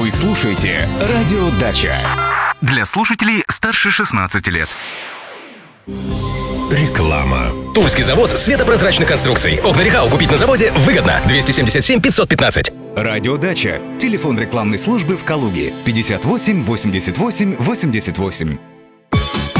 Вы слушаете «Радио Дача». Для слушателей старше 16 лет. Реклама. Тульский завод светопрозрачных конструкций. Окна Рехау купить на заводе выгодно. 277 515. «Радио Дача». Телефон рекламной службы в Калуге 58 88 88.